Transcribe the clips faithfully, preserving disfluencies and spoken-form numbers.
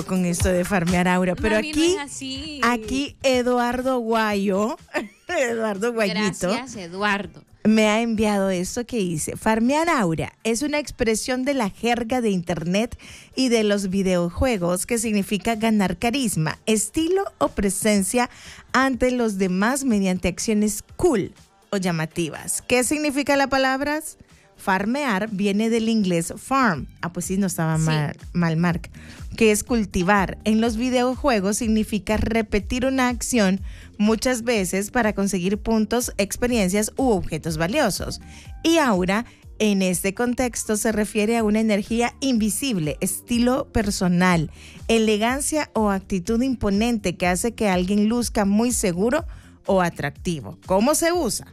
con esto de farmear aura, pero Mami, aquí, no es así. aquí Eduardo Guayo, Eduardo Guayito, Gracias, Eduardo. me ha enviado esto que dice: farmear aura es una expresión de la jerga de internet y de los videojuegos que significa ganar carisma, estilo o presencia ante los demás mediante acciones cool o llamativas. ¿Qué significa la palabra? Farmear viene del inglés farm. Ah, pues sí, no estaba Sí. mal, mal, Mark. Que es cultivar. En los videojuegos significa repetir una acción muchas veces para conseguir puntos, experiencias u objetos valiosos. Y aura, en este contexto, se refiere a una energía invisible, estilo personal, elegancia o actitud imponente que hace que alguien luzca muy seguro o atractivo. ¿Cómo se usa?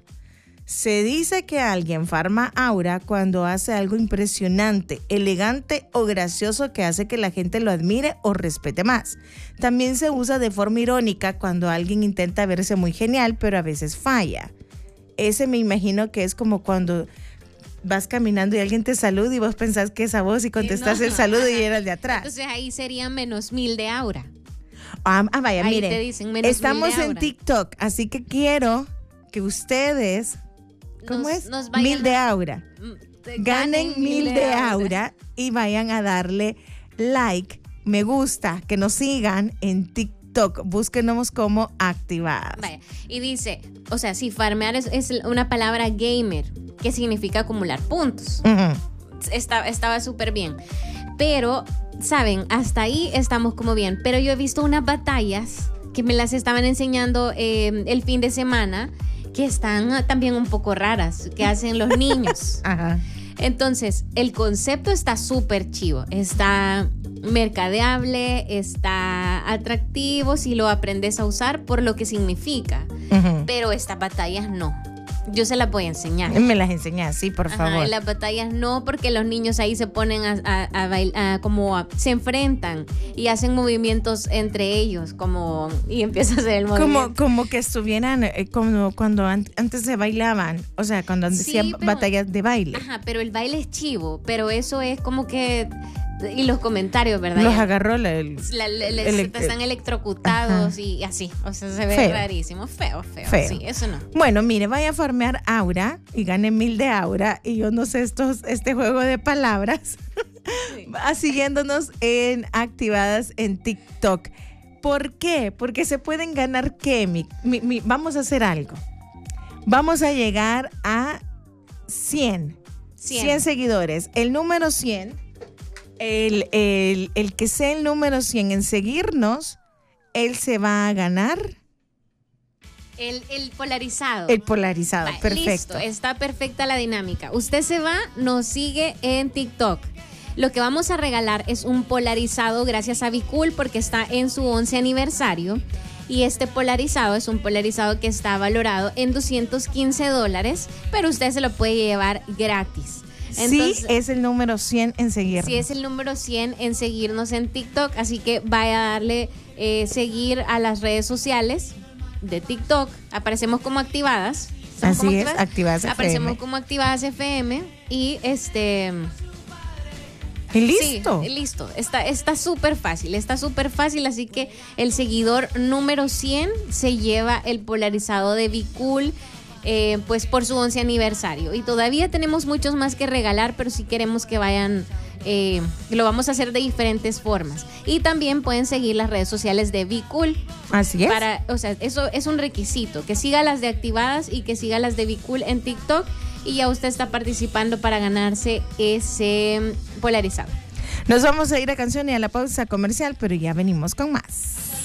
Se dice que alguien farma aura cuando hace algo impresionante, elegante o gracioso que hace que la gente lo admire o respete más. También se usa de forma irónica cuando alguien intenta verse muy genial, pero a veces falla. Ese me imagino que es como cuando vas caminando y alguien te saluda y vos pensás que es a vos y contestás No, el saludo ajá. y era el de atrás. Entonces ahí sería menos mil de aura. Ah, ah, vaya, Ahí miren, te dicen menos estamos mil de en aura. TikTok, así que quiero que ustedes, ¿cómo Nos- es? nos vayan Mil de a- aura. Mm, Ganen mil de aura y vayan a darle like, me gusta, que nos sigan en TikTok. Búsquenos como Activadas. Vaya, y dice, o sea, si farmear es, es una palabra gamer, que significa acumular puntos. Ujú. Está, estaba súper bien. Pero, ¿saben? Hasta ahí estamos como bien. Pero yo he visto unas batallas que me las estaban enseñando eh, el fin de semana, que están también un poco raras, que hacen los niños. Ajá. Entonces, el concepto está súper chivo, está mercadeable, está atractivo si lo aprendes a usar por lo que significa, Ujú. pero estas batallas no. Yo se las voy a enseñar. Me las enseñas, sí, por Ajá, favor. en las batallas no, porque los niños ahí se ponen a, a, a bailar, como a- se enfrentan y hacen movimientos entre ellos, como y empieza a hacer el Como, movimiento. como que estuvieran, eh, como cuando an- antes se bailaban, o sea, cuando Sí, hacían pero- batallas de baile. Ajá, pero el baile es chivo, pero eso es como que y los comentarios, ¿verdad? Los Ya- agarró la- el, La- le- le- Elec- están electrocutados Ajá. y así, o sea, se ve Feo. rarísimo, feo, feo, Feo. sí, eso no. Bueno, mire, vaya a farmear aura y gane mil de aura y yo no sé estos, este juego de palabras. Va siguiéndonos en Activadas en TikTok. ¿Por qué? Porque se pueden ganar qué. Mi- mi- mi- vamos a hacer algo. Vamos a llegar a cien. Cien. cien seguidores. El número cien, el, el, el que sea el número cien en seguirnos, él se va a ganar El, el polarizado. el polarizado. Va, Perfecto. Listo, está perfecta la dinámica. Usted se va, nos sigue en TikTok. Lo que vamos a regalar es un polarizado gracias a Bicool porque está en su once aniversario. Y este polarizado es un polarizado que está valorado en doscientos quince dólares, pero usted se lo puede llevar gratis. Sí, es el número cien en seguirnos. Sí, es el número cien en seguirnos en TikTok, así que vaya a darle eh, seguir a las redes sociales de TikTok. Aparecemos como Activadas. ¿Estamos Así como es, Activadas F M. Aparecemos como Activadas F M y este... Y listo. Sí, listo. Está está súper fácil, está súper fácil, así que el seguidor número cien se lleva el polarizado de Bicool. Eh, pues por su once aniversario y todavía tenemos muchos más que regalar, pero si queremos que vayan eh, lo vamos a hacer de diferentes formas y también pueden seguir las redes sociales de Bicool Así es. para, o sea, eso es un requisito, que siga las de Activadas y que siga las de Bicool en TikTok y ya usted está participando para ganarse ese polarizado. Nos vamos a ir a canción y a la pausa comercial, pero ya venimos con más.